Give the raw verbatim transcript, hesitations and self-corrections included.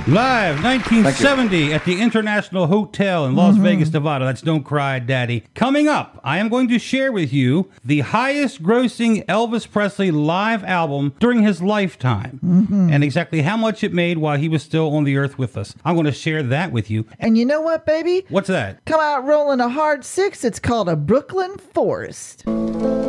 Live, nineteen seventy, at the International Hotel in Las mm-hmm. Vegas, Nevada. That's Don't Cry, Daddy. Coming up, I am going to share with you the highest grossing Elvis Presley live album during his lifetime mm-hmm. and exactly how much it made while he was still on the earth with us. I'm going to share that with you. And you know what, baby? What's that? Come out rolling a hard six. It's called a Brooklyn Forest.